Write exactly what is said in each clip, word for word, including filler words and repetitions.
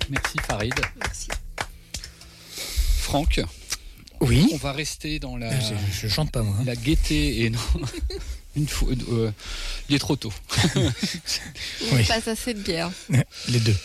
Merci Farid. Merci. Franck. Oui. On va rester dans la. Je, je chante pas moi. Hein. La gaieté et non. Une fois, euh, il est trop tôt. Oui. Pas assez de bière. Les deux.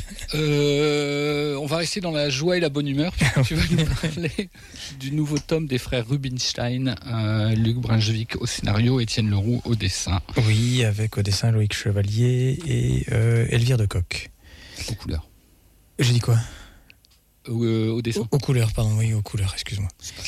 euh, on va rester dans la joie et la bonne humeur. Tu vas nous parler du nouveau tome des frères Rubinstein, euh, Luc Brunswick au scénario, Étienne Leroux au dessin. Oui, avec au dessin Loïc Chevalier et euh, Elvire de Coq. Aux couleurs. J'ai dit quoi ? Euh, au dessin. Aux, aux couleurs, pardon, oui, aux couleurs, excuse-moi.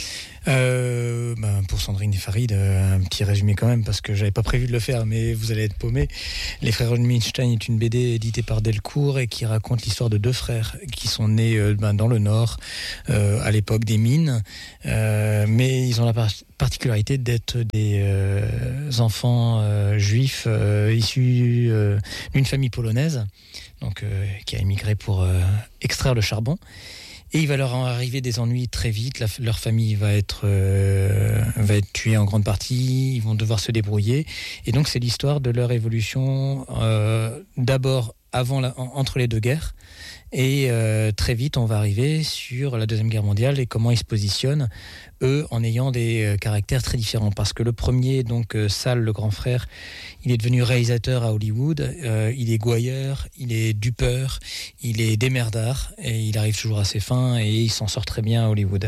Euh, bah, pour Sandrine et Farid, euh, un petit résumé quand même, parce que j'avais pas prévu de le faire, mais vous allez être paumés. Les frères Rubinstein est une B D éditée par Delcourt et qui raconte l'histoire de deux frères qui sont nés euh, ben, dans le Nord, euh, à l'époque des mines, euh, mais ils ont la par- particularité d'être des euh, enfants euh, juifs euh, issus euh, d'une famille polonaise, donc euh, qui a émigré pour euh, extraire le charbon. Et il va leur en arriver des ennuis très vite. La, leur famille va être, euh, va être tuée en grande partie. Ils vont devoir se débrouiller. Et donc, c'est l'histoire de leur évolution, euh, d'abord avant la, en, entre les deux guerres. Et euh, très vite, on va arriver sur la Deuxième Guerre mondiale et comment ils se positionnent, eux, en ayant des euh, caractères très différents. Parce que le premier, donc euh, Sal, le grand frère, il est devenu réalisateur à Hollywood. Euh, il est gouailleur, il est dupeur, il est démerdard et il arrive toujours à ses fins et il s'en sort très bien à Hollywood.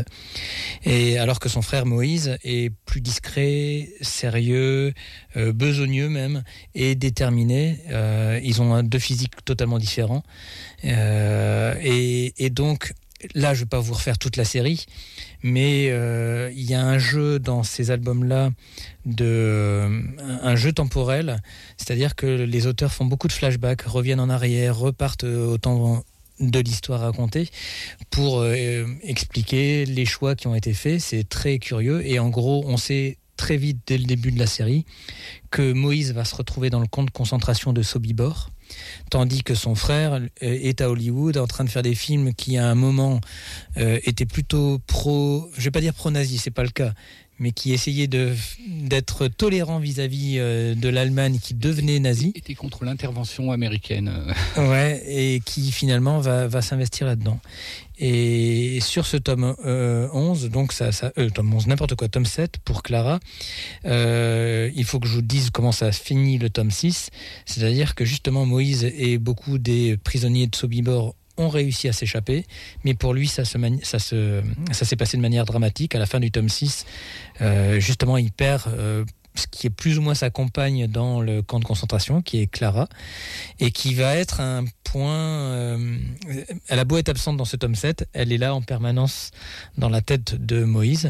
Et alors que son frère Moïse est plus discret, sérieux, euh, besogneux même et déterminé. Euh, ils ont deux physiques totalement différents. Euh, et, et donc là, je ne vais pas vous refaire toute la série, mais euh, il y a un jeu dans ces albums-là, de, un jeu temporel, c'est-à-dire que les auteurs font beaucoup de flashbacks, reviennent en arrière, repartent au temps de l'histoire racontée pour euh, expliquer les choix qui ont été faits. C'est très curieux et en gros, on sait très vite dès le début de la série que Moïse va se retrouver dans le camp de concentration de Sobibor, tandis que son frère est à Hollywood en train de faire des films qui à un moment euh, étaient plutôt pro, je vais pas dire pro-nazi, c'est pas le cas, mais qui essayaient de, d'être tolérants vis-à-vis euh, de l'Allemagne qui devenait nazie. Était contre l'intervention américaine. Ouais, et qui finalement va, va s'investir là-dedans. Et sur ce tome euh, onze, donc ça, ça euh, tome onze, n'importe quoi, tome sept pour Clara, euh, il faut que je vous dise comment ça finit le tome six, c'est-à-dire que justement Moïse et beaucoup des prisonniers de Sobibor ont réussi à s'échapper, mais pour lui ça, se mani- ça, se, ça s'est passé de manière dramatique. À la fin du tome six, euh, justement il perd euh, ce qui est plus ou moins sa compagne dans le camp de concentration, qui est Clara, et qui va être un point... Euh, elle a beau être absente dans ce tome sept, elle est là en permanence dans la tête de Moïse.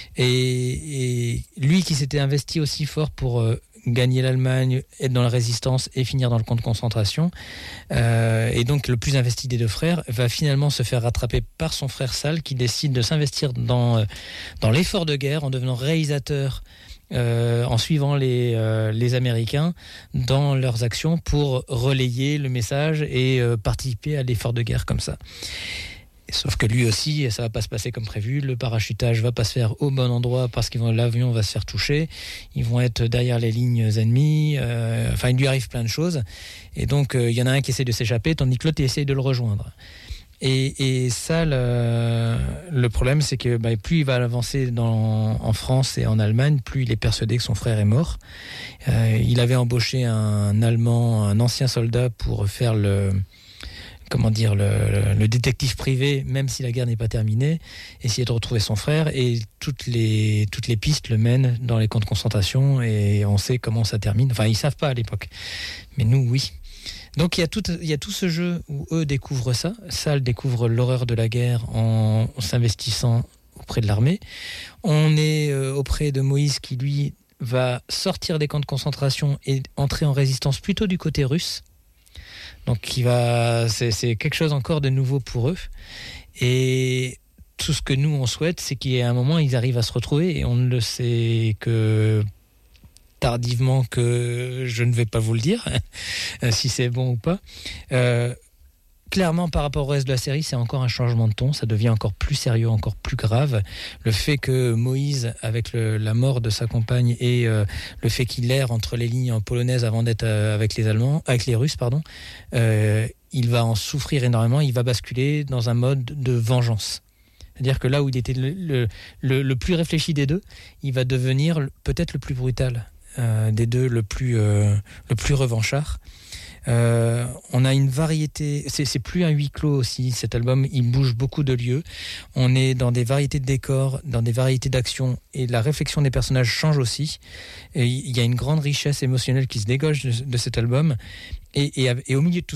Et, et lui qui s'était investi aussi fort pour euh, gagner l'Allemagne, être dans la résistance et finir dans le camp de concentration, euh, et donc le plus investi des deux frères, va finalement se faire rattraper par son frère Sal, qui décide de s'investir dans, dans l'effort de guerre en devenant réalisateur, Euh, en suivant les, euh, les Américains dans leurs actions pour relayer le message et euh, participer à l'effort de guerre comme ça. Sauf que lui aussi, ça va pas se passer comme prévu. Le parachutage va pas se faire au bon endroit parce que l'avion va se faire toucher. Ils vont être derrière les lignes ennemies. Euh, enfin, il lui arrive plein de choses. Et donc, il euh, y en a un qui essaie de s'échapper, tandis que l'autre essaie de le rejoindre. Et, et ça, le, le problème, c'est que bah, plus il va avancer dans, en France et en Allemagne, plus il est persuadé que son frère est mort. Euh, il avait embauché un Allemand, un ancien soldat, pour faire le, comment dire, le, le, le détective privé, même si la guerre n'est pas terminée, essayer de retrouver son frère. Et toutes les, toutes les pistes le mènent dans les camps de concentration et on sait comment ça termine. Enfin, ils ne savent pas à l'époque, mais nous, oui. Donc il y a tout, il y a tout ce jeu où eux découvrent ça. Sal découvre l'horreur de la guerre en, en s'investissant auprès de l'armée. On est euh, auprès de Moïse qui, lui, va sortir des camps de concentration et entrer en résistance plutôt du côté russe. Donc qui va, c'est, c'est quelque chose encore de nouveau pour eux. Et tout ce que nous, on souhaite, c'est qu'à un moment, ils arrivent à se retrouver et on ne le sait que... tardivement, que je ne vais pas vous le dire, si c'est bon ou pas, euh, clairement, par rapport au reste de la série, c'est encore un changement de ton. Ça devient encore plus sérieux, encore plus grave. Le fait que Moïse, avec le, la mort de sa compagne et euh, le fait qu'il erre entre les lignes en polonaise avant d'être euh, avec les Allemands, avec les Russes, pardon, euh, il va en souffrir énormément. Il va basculer dans un mode de vengeance. C'est-à-dire que là où il était le, le, le, le plus réfléchi des deux, il va devenir peut-être le plus brutal euh, des deux, le plus, euh, le plus revanchard. Euh, on a une variété, c'est, c'est plus un huis clos aussi, cet album, il bouge beaucoup de lieux, on est dans des variétés de décors, dans des variétés d'actions, et la réflexion des personnages change aussi, et il y a une grande richesse émotionnelle qui se dégage de, de cet album, et, et, et au milieu de tout